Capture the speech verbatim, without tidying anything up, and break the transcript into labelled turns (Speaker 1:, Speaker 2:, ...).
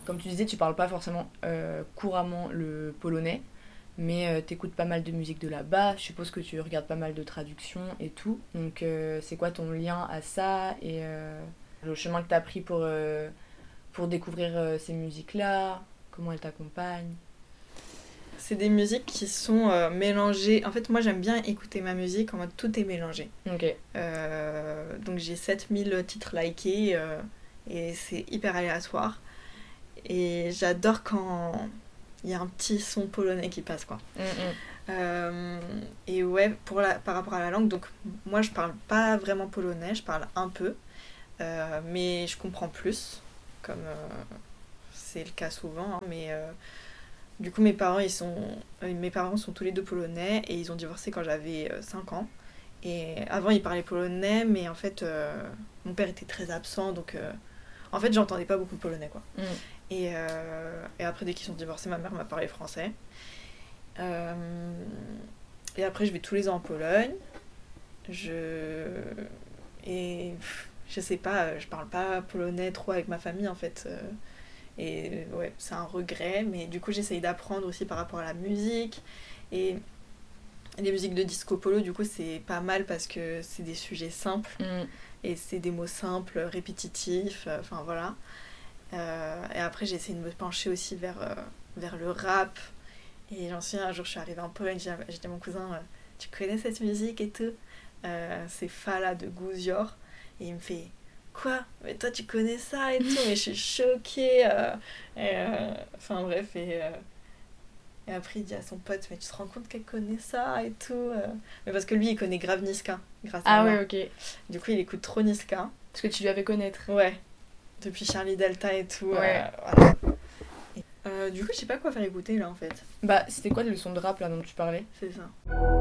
Speaker 1: comme tu disais, tu parles pas forcément euh, couramment le polonais, mais euh, t'écoutes pas mal de musique de là-bas, je suppose que tu regardes pas mal de traductions et tout. Donc euh, c'est quoi ton lien à ça et euh, le chemin que t'as pris pour, euh, pour découvrir euh, ces musiques-là, comment elles t'accompagnent?
Speaker 2: C'est des musiques qui sont euh, mélangées. En fait, moi, j'aime bien écouter ma musique en mode tout est mélangé.
Speaker 1: Ok.
Speaker 2: Euh, donc, j'ai sept mille titres likés euh, et c'est hyper aléatoire. Et j'adore quand il y a un petit son polonais qui passe, quoi.
Speaker 1: Mm-mm.
Speaker 2: Euh, et ouais, pour la, par rapport à la langue, donc moi, je parle pas vraiment polonais, je parle un peu, euh, mais je comprends plus, comme euh, c'est le cas souvent, hein, mais. Euh, Du coup, mes parents, ils sont... euh, mes parents sont tous les deux polonais et ils ont divorcé quand j'avais euh, cinq ans. Et avant, ils parlaient polonais, mais en fait, euh, mon père était très absent, donc euh, en fait, j'entendais pas beaucoup de polonais, quoi.
Speaker 1: Mm.
Speaker 2: Et, euh, et après, dès qu'ils sont divorcés, ma mère m'a parlé français. Euh, et après, je vais tous les ans en Pologne. Je... Et pff, je sais pas, je parle pas polonais trop avec ma famille, en fait. euh, Et ouais, c'est un regret, mais du coup j'essaye d'apprendre aussi par rapport à la musique. Et les musiques de disco polo, du coup, c'est pas mal parce que c'est des sujets simples
Speaker 1: Mm.
Speaker 2: et c'est des mots simples, répétitifs, euh, enfin voilà. Euh, et après, j'ai essayé de me pencher aussi vers, euh, vers le rap. Et j'en suis un jour, je suis arrivée en Pologne, j'ai j'ai dit à mon cousin, euh, tu connais cette musique et tout? Euh, C'est Fala de Gouzior. Et il me fait, quoi? Mais toi, tu connais ça et tout? Mais je suis choquée. euh, et, euh, Enfin bref, et, euh, et après, il dit à son pote, mais tu te rends compte qu'elle connaît ça et tout? euh. Mais parce que lui, il connaît grave Niska, grâce à
Speaker 1: Ah
Speaker 2: moi.
Speaker 1: ouais, ok.
Speaker 2: Du coup, il écoute trop Niska.
Speaker 1: Parce que tu lui avais connaître.
Speaker 2: Ouais, depuis Charlie Delta et tout.
Speaker 1: Ouais.
Speaker 2: euh, voilà. Et, euh, du coup, je sais pas quoi faire écouter là en fait.
Speaker 1: Bah, c'était quoi le son de rap là dont tu parlais?
Speaker 2: C'est ça.